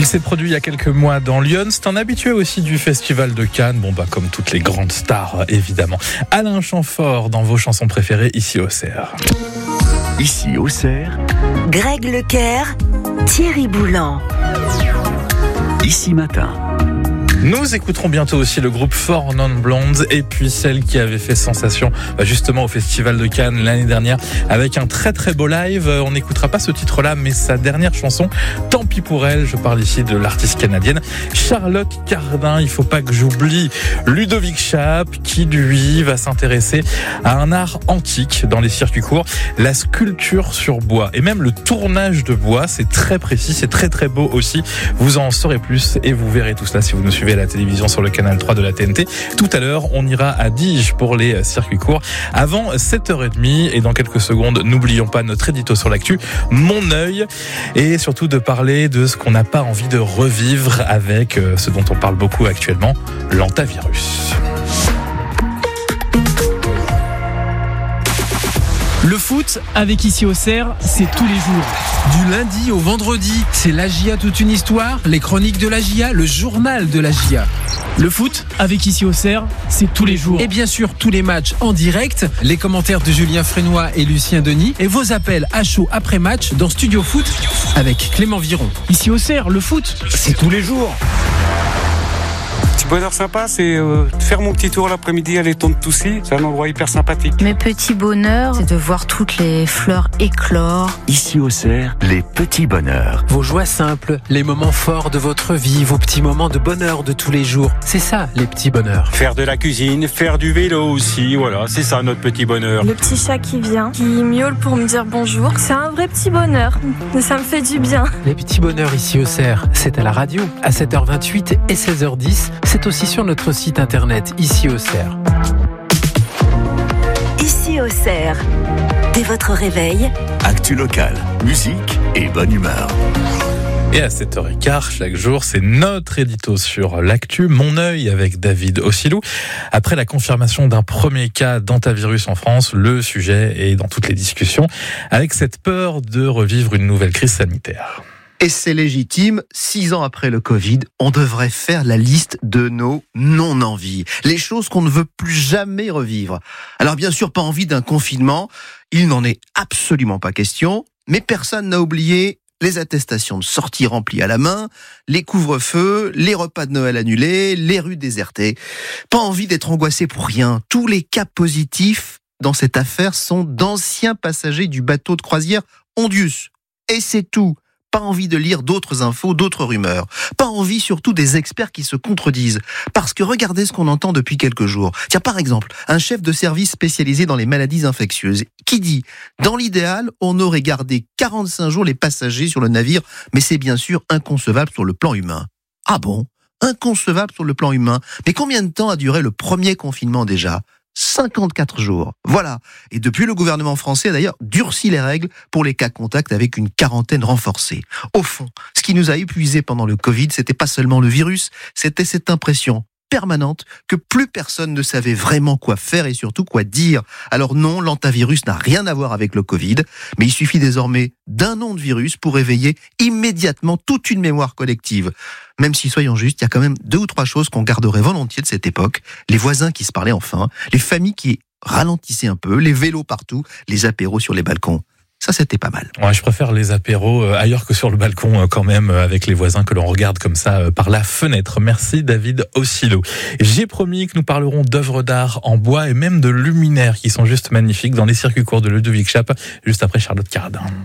Il s'est produit il y a quelques mois dans Lyon. C'est un habitué aussi du Festival de Cannes. Comme toutes les grandes stars, évidemment. Alain Chamfort dans vos chansons préférées, ici au CER. Ici au CER, Greg Leclerc, Thierry Boulan. Ici matin. Nous écouterons bientôt aussi le groupe Four Non Blondes et puis celle qui avait fait sensation justement au Festival de Cannes l'année dernière avec un très très beau live. On n'écoutera pas ce titre-là, mais sa dernière chanson, Tant pis pour elle. Je parle ici de l'artiste canadienne Charlotte Cardin. Il faut pas que j'oublie Ludovic Chape qui lui va s'intéresser à un art antique dans les circuits courts, la sculpture sur bois et même le tournage de bois. C'est très précis, c'est très très beau aussi. Vous en saurez plus et vous verrez tout cela si vous nous suivez à la télévision sur le canal 3 de la TNT. Tout à l'heure, on ira à Diges pour les circuits courts avant 7h30 et dans quelques secondes, n'oublions pas notre édito sur l'actu, Mon œil, et surtout de parler de ce qu'on n'a pas envie de revivre avec ce dont on parle beaucoup actuellement, l'hantavirus. Le foot, avec ici au CER, c'est tous les jours. Du lundi au vendredi, c'est la GIA toute une histoire, les chroniques de la GIA, le journal de la GIA. Le foot, avec ici au CER, c'est tous les jours. Et bien sûr, tous les matchs en direct, les commentaires de Julien Frénois et Lucien Denis, et vos appels à chaud après match dans Studio Foot avec Clément Viron. Ici au CER, le foot, c'est tous les jours. Bonheur sympa, c'est faire mon petit tour l'après-midi à l'étang de Toussy. C'est un endroit hyper sympathique. Mes petits bonheurs, c'est de voir toutes les fleurs éclore. Ici au CER, les petits bonheurs. Vos joies simples, les moments forts de votre vie, vos petits moments de bonheur de tous les jours. C'est ça, les petits bonheurs. Faire de la cuisine, faire du vélo aussi, voilà, c'est ça notre petit bonheur. Le petit chat qui vient, qui miaule pour me dire bonjour, c'est un vrai petit bonheur. Ça me fait du bien. Les petits bonheurs ici au CER, c'est à la radio, à 7h28 et 16h10. C'est aussi sur notre site internet, ici au CER. Ici au CER, dès votre réveil, Actu locale, musique et bonne humeur. Et à 7h15, chaque jour, c'est notre édito sur l'actu, Mon œil avec David Ossilou. Après la confirmation d'un premier cas d'hantavirus en France, le sujet est dans toutes les discussions, avec cette peur de revivre une nouvelle crise sanitaire. Et c'est légitime, 6 ans après le Covid, on devrait faire la liste de nos non-envies. Les choses qu'on ne veut plus jamais revivre. Alors bien sûr, pas envie d'un confinement, il n'en est absolument pas question, mais personne n'a oublié les attestations de sortie remplies à la main, les couvre-feux, les repas de Noël annulés, les rues désertées. Pas envie d'être angoissé pour rien. Tous les cas positifs dans cette affaire sont d'anciens passagers du bateau de croisière Ondius. Et c'est tout. Pas envie de lire d'autres infos, d'autres rumeurs. Pas envie surtout des experts qui se contredisent. Parce que regardez ce qu'on entend depuis quelques jours. Tiens, par exemple, un chef de service spécialisé dans les maladies infectieuses qui dit « Dans l'idéal, on aurait gardé 45 jours les passagers sur le navire, mais c'est bien sûr inconcevable sur le plan humain. » Ah bon ? Inconcevable sur le plan humain. Mais combien de temps a duré le premier confinement déjà ? 54 jours. Voilà. Et depuis, le gouvernement français a d'ailleurs durci les règles pour les cas contacts avec une quarantaine renforcée. Au fond, ce qui nous a épuisés pendant le Covid, c'était pas seulement le virus, c'était cette impression permanente que plus personne ne savait vraiment quoi faire et surtout quoi dire. Alors non, l'hantavirus n'a rien à voir avec le Covid, mais il suffit désormais d'un nom de virus pour éveiller immédiatement toute une mémoire collective. Même si, soyons justes, il y a quand même 2 ou 3 choses qu'on garderait volontiers de cette époque. Les voisins qui se parlaient enfin, les familles qui ralentissaient un peu, les vélos partout, les apéros sur les balcons. Ça, c'était pas mal. Ouais, je préfère les apéros ailleurs que sur le balcon quand même, avec les voisins que l'on regarde comme ça par la fenêtre. Merci David Ossilou. J'ai promis que nous parlerons d'œuvres d'art en bois et même de luminaires qui sont juste magnifiques dans les circuits courts de Ludovic Chape, juste après Charlotte Cardin.